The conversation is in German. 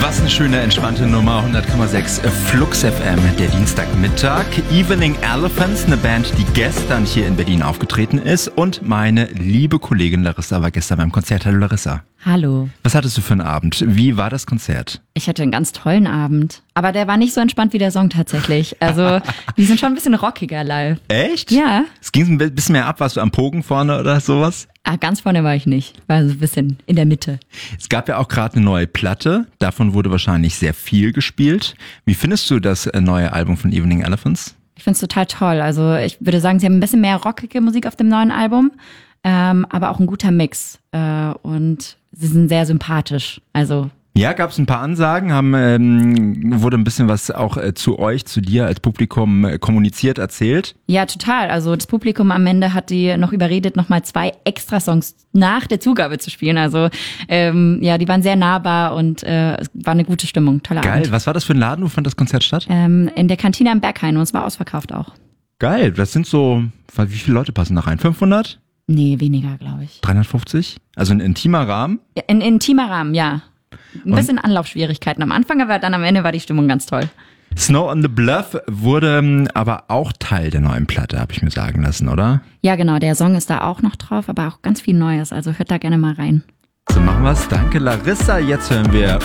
Was eine schöne, entspannte Nummer, 100,6 Flux FM, der Dienstagmittag. Evening Elephants, eine Band, die gestern hier in Berlin aufgetreten ist. Und meine liebe Kollegin Larissa war gestern beim Konzert. Hallo Larissa. Hallo. Was hattest du für einen Abend? Wie war das Konzert? Ich hatte einen ganz tollen Abend. Aber der war nicht so entspannt wie der Song tatsächlich. Also, die sind schon ein bisschen rockiger live. Echt? Ja. Es ging ein bisschen mehr ab. Warst du am Pogen vorne oder sowas? Ganz vorne war ich nicht. War so ein bisschen in der Mitte. Es gab ja auch gerade eine neue Platte. Davon wurde wahrscheinlich sehr viel gespielt. Wie findest du das neue Album von Evening Elephants? Ich finde es total toll. Also ich würde sagen, sie haben ein bisschen mehr rockige Musik auf dem neuen Album, aber auch ein guter Mix. Und sie sind sehr sympathisch. Also ja, gab es ein paar Ansagen, wurde ein bisschen was auch zu euch, zu dir als Publikum kommuniziert, erzählt? Ja, total. Also das Publikum am Ende hat die noch überredet, nochmal 2 Extra-Songs nach der Zugabe zu spielen. Also ja, die waren sehr nahbar und es war eine gute Stimmung. Toller Abend. Geil. Was war das für ein Laden? Wo fand das Konzert statt? In der Kantine am Berghain und es war ausverkauft auch. Geil. Das sind so, wie viele Leute passen da rein? 500? Nee, weniger, glaube ich. 350? Also ein intimer Rahmen? In intimer Rahmen, ja. Ein bisschen Anlaufschwierigkeiten am Anfang, aber dann am Ende war die Stimmung ganz toll. Snow on the Bluff wurde aber auch Teil der neuen Platte, habe ich mir sagen lassen, oder? Ja, genau. Der Song ist da auch noch drauf, aber auch ganz viel Neues. Also hört da gerne mal rein. So machen wir's. Danke, Larissa. Jetzt hören wir